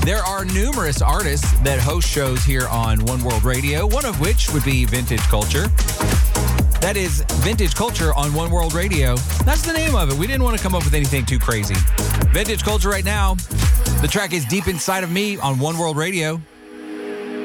There are numerous artists that host shows here on One World Radio, one of which would be Vintage Culture. That is Vintage Culture on One World Radio. That's the name of it. We didn't want to come up with anything too crazy. Vintage Culture right now. The track is Deep Inside of Me on One World Radio.